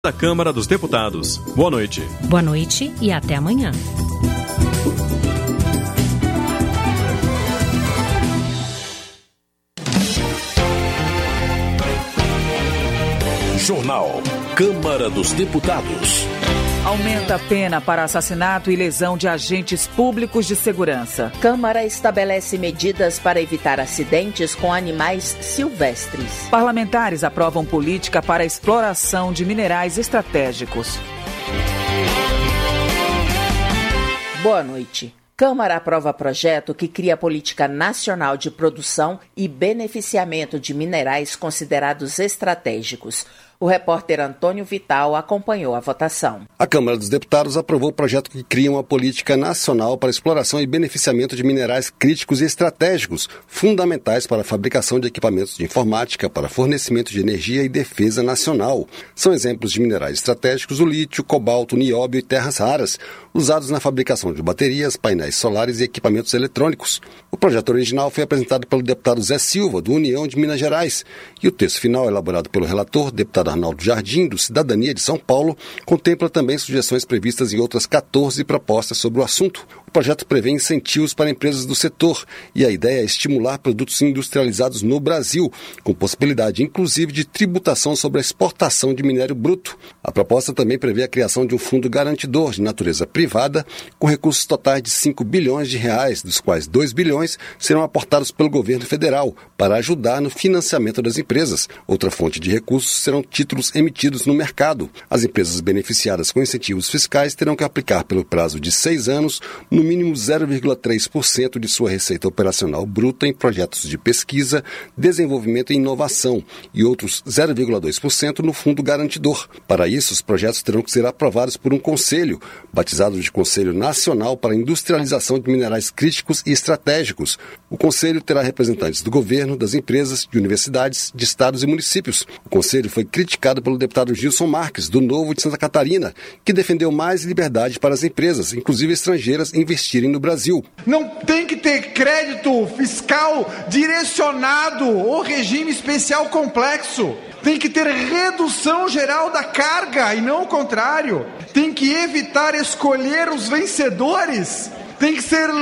Da Câmara dos Deputados. Boa noite. Boa noite e até amanhã. Jornal Câmara dos Deputados. Aumenta a pena para assassinato e lesão de agentes públicos de segurança. Câmara estabelece medidas para evitar acidentes com animais silvestres. Parlamentares aprovam política para a exploração de minerais estratégicos. Boa noite. Câmara aprova projeto que cria política nacional de produção e beneficiamento de minerais considerados estratégicos. O repórter Antônio Vital acompanhou a votação. A Câmara dos Deputados aprovou o projeto que cria uma política nacional para a exploração e beneficiamento de minerais críticos e estratégicos, fundamentais para a fabricação de equipamentos de informática, para fornecimento de energia e defesa nacional. São exemplos de minerais estratégicos o lítio, cobalto, nióbio e terras raras, usados na fabricação de baterias, painéis solares e equipamentos eletrônicos. O projeto original foi apresentado pelo deputado Zé Silva, do União de Minas Gerais, e o texto final, elaborado pelo relator, deputado Arnaldo Jardim, do Cidadania de São Paulo, contempla também sugestões previstas em outras 14 propostas sobre o assunto. O projeto prevê incentivos para empresas do setor e a ideia é estimular produtos industrializados no Brasil, com possibilidade inclusive de tributação sobre a exportação de minério bruto. A proposta também prevê a criação de um fundo garantidor de natureza privada, com recursos totais de 5 bilhões de reais, dos quais 2 bilhões serão aportados pelo governo federal para ajudar no financiamento das empresas. Outra fonte de recursos serão títulos emitidos no mercado. As empresas beneficiadas com incentivos fiscais terão que aplicar pelo prazo de 6 anos, no mínimo 0,3% de sua receita operacional bruta em projetos de pesquisa, desenvolvimento e inovação e outros 0,2% no fundo garantidor. Para isso, os projetos terão que ser aprovados por um conselho, batizado de Conselho Nacional para a Industrialização de Minerais Críticos e Estratégicos. O conselho terá representantes do governo, das empresas, de universidades, de estados e municípios. O conselho foi criticado pelo deputado Gilson Marques, do Novo de Santa Catarina, que defendeu mais liberdade para as empresas, inclusive estrangeiras, investirem no Brasil. Não tem que ter crédito fiscal direcionado ou regime especial complexo. Tem que ter redução geral da carga e não o contrário. Tem que evitar escolher os vencedores. Tem que ser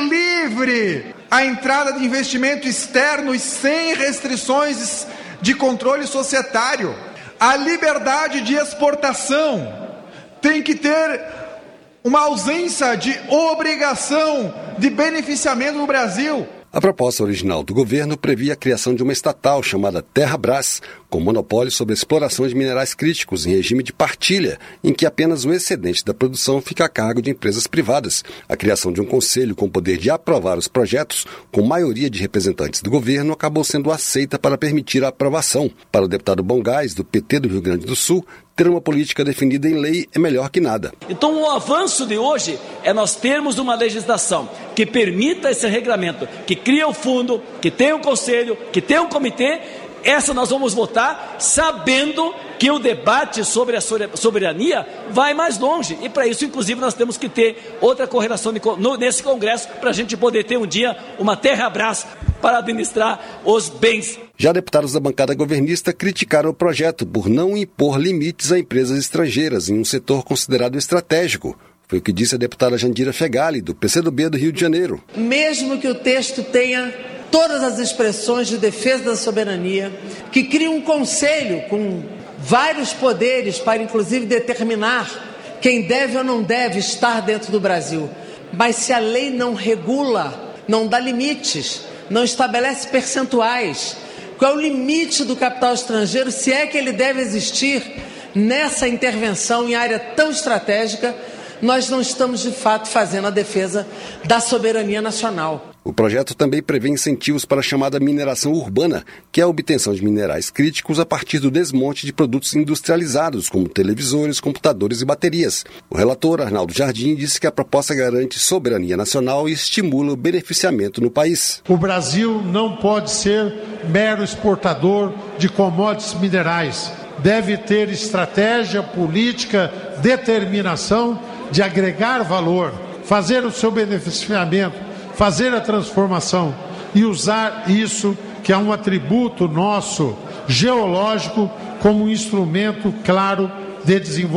livre a entrada de investimento externo e sem restrições de controle societário. A liberdade de exportação tem que ter uma ausência de obrigação de beneficiamento no Brasil. A proposta original do governo previa a criação de uma estatal chamada Terrabras, com monopólio sobre a exploração de minerais críticos em regime de partilha, em que apenas o excedente da produção fica a cargo de empresas privadas. A criação de um conselho com poder de aprovar os projetos, com maioria de representantes do governo, acabou sendo aceita para permitir a aprovação. Para o deputado Bongás, do PT do Rio Grande do Sul, ter uma política definida em lei é melhor que nada. Então o avanço de hoje é nós termos uma legislação que permita esse regulamento, que cria o fundo, que tenha um conselho, que tenha um comitê. Essa nós vamos votar sabendo que o debate sobre a soberania vai mais longe. E para isso, inclusive, nós temos que ter outra correlação nesse Congresso para a gente poder ter um dia uma Terrabras para administrar os bens. Já deputados da bancada governista criticaram o projeto por não impor limites a empresas estrangeiras em um setor considerado estratégico. Foi o que disse a deputada Jandira Fegali, do PCdoB do Rio de Janeiro. Mesmo que o texto tenha todas as expressões de defesa da soberania, que cria um conselho com vários poderes para, inclusive, determinar quem deve ou não deve estar dentro do Brasil. Mas se a lei não regula, não dá limites, não estabelece percentuais, qual é o limite do capital estrangeiro, se é que ele deve existir nessa intervenção em área tão estratégica, nós não estamos, de fato, fazendo a defesa da soberania nacional. O projeto também prevê incentivos para a chamada mineração urbana, que é a obtenção de minerais críticos a partir do desmonte de produtos industrializados, como televisores, computadores e baterias. O relator, Arnaldo Jardim, disse que a proposta garante soberania nacional e estimula o beneficiamento no país. O Brasil não pode ser mero exportador de commodities minerais. Deve ter estratégia, política, determinação de agregar valor, fazer o seu beneficiamento, fazer a transformação e usar isso, que é um atributo nosso, geológico, como um instrumento claro de desenvolvimento.